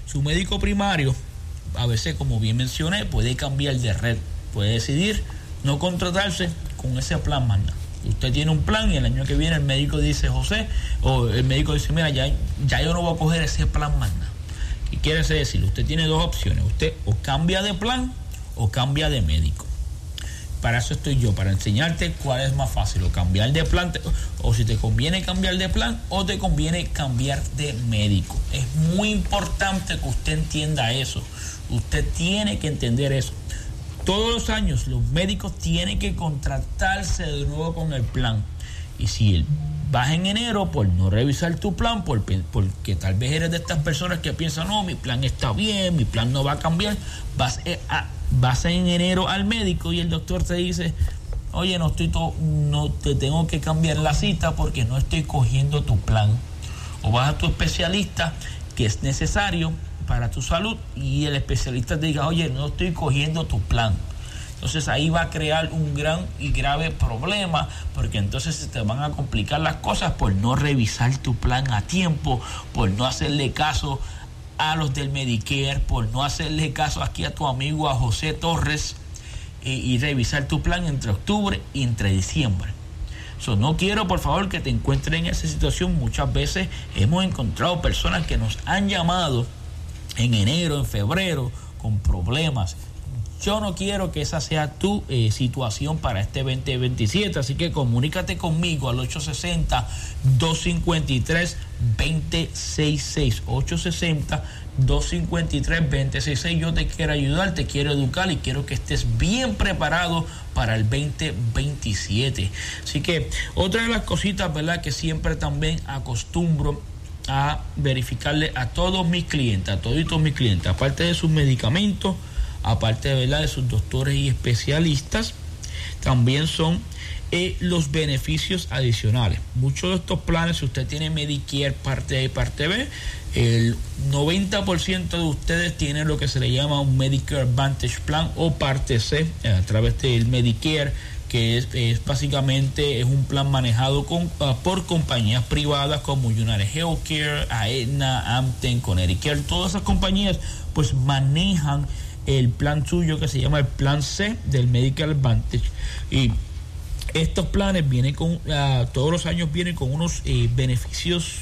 Su médico primario, a veces, como bien mencioné, puede cambiar de red, puede decidir no contratarse con ese plan más nada. Usted tiene un plan y el año que viene el médico dice, José, o el médico dice, mira, ya yo no voy a coger ese plan más nada. ¿Qué quiere decir? Usted tiene dos opciones. Usted o cambia de plan o cambia de médico. Para eso estoy yo, para enseñarte cuál es más fácil, o cambiar de plan, o si te conviene cambiar de plan o te conviene cambiar de médico. Es muy importante que usted entienda eso. Usted tiene que entender eso. Todos los años los médicos tienen que contratarse de nuevo con el plan. Y si vas en enero por no revisar tu plan, porque tal vez eres de estas personas que piensan, no, mi plan está bien, mi plan no va a cambiar, vas en enero al médico y el doctor te dice, oye, no te tengo que cambiar la cita porque no estoy cogiendo tu plan. O vas a tu especialista, que es necesario para tu salud, y el especialista te diga, oye, no estoy cogiendo tu plan. Entonces ahí va a crear un gran y grave problema, porque entonces se te van a complicar las cosas por no revisar tu plan a tiempo, por no hacerle caso a los del Medicare, por no hacerle caso aquí a tu amigo, a José Torres, y revisar tu plan entre octubre y entre diciembre. No quiero, por favor, que te encuentres en esa situación. Muchas veces hemos encontrado personas que nos han llamado en enero, en febrero, con problemas. Yo no quiero que esa sea tu situación para este 2027, así que comunícate conmigo al 860-253-2066, 860-253-2066. Yo te quiero ayudar, te quiero educar y quiero que estés bien preparado para el 2027. Así que otra de las cositas, ¿verdad?, que siempre también acostumbro a verificarle a todos mis clientes, aparte de sus medicamentos, aparte, ¿verdad?, de sus doctores y especialistas, también son los beneficios adicionales. Muchos de estos planes, si usted tiene Medicare parte A y parte B, el 90% de ustedes tienen lo que se le llama un Medicare Advantage Plan o parte C a través del Medicare, que es básicamente un plan manejado por compañías privadas como United Healthcare, Aetna, Anthem, Connecticut. Todas esas compañías pues manejan el plan suyo, que se llama el plan C del Medicare Advantage, y estos planes vienen todos los años vienen con unos beneficios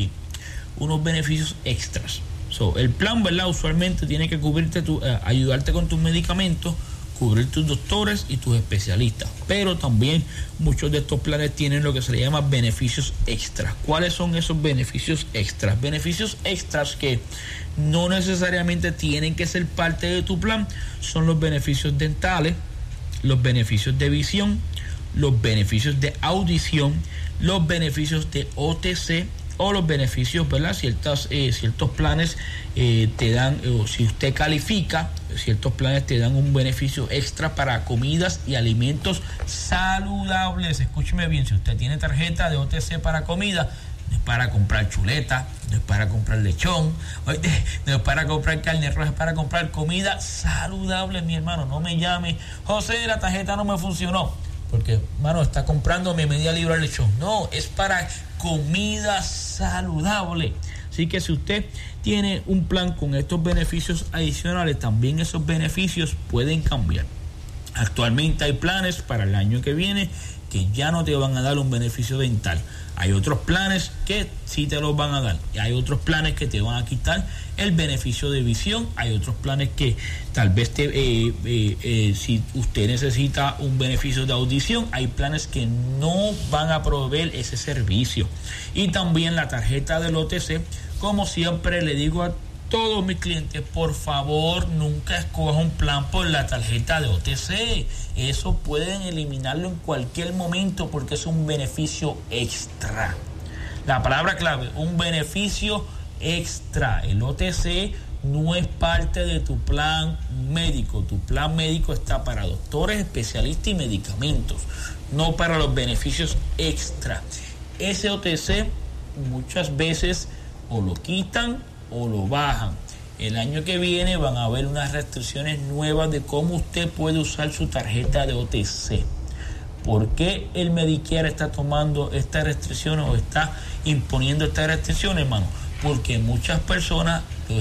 extras. El plan, ¿verdad?, usualmente tiene que cubrirte ayudarte con tus medicamentos, cubrir tus doctores y tus especialistas, pero también muchos de estos planes tienen lo que se le llama beneficios extras. ¿Cuáles son esos beneficios extras? Beneficios extras que no necesariamente tienen que ser parte de tu plan son los beneficios dentales, los beneficios de visión, los beneficios de audición, los beneficios de OTC, o los beneficios, ¿verdad? Ciertos planes te dan, o si usted califica, ciertos planes te dan un beneficio extra para comidas y alimentos saludables. Escúcheme bien, si usted tiene tarjeta de OTC para comida, no es para comprar chuleta, no es para comprar lechón, no es para comprar carne roja, es para comprar comida saludable, mi hermano. No me llame, José, la tarjeta no me funcionó, porque, mano, está comprando mi media libra de lechón. No, es para comida saludable. Así que si usted tiene un plan con estos beneficios adicionales, también esos beneficios pueden cambiar. Actualmente hay planes para el año que viene que ya no te van a dar un beneficio dental. Hay otros planes que sí te los van a dar. Y hay otros planes que te van a quitar el beneficio de visión. Hay otros planes que tal vez si usted necesita un beneficio de audición, hay planes que no van a proveer ese servicio. Y también la tarjeta del OTC, como siempre le digo a todos mis clientes, por favor, nunca escoja un plan por la tarjeta de OTC. Eso pueden eliminarlo en cualquier momento porque es un beneficio extra. La palabra clave, un beneficio extra. El OTC no es parte de tu plan médico. Tu plan médico está para doctores, especialistas y medicamentos, no para los beneficios extra. Ese OTC muchas veces o lo quitan o lo bajan. El año que viene van a haber unas restricciones nuevas de cómo usted puede usar su tarjeta de OTC. ¿Por qué el Medicare está tomando estas restricciones o está imponiendo estas restricciones, hermano? Porque muchas personas